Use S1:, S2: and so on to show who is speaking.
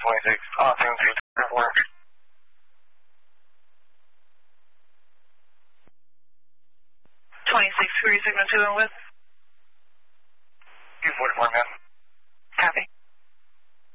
S1: 26, Austin, 234.
S2: 26, who are you signaling to and with?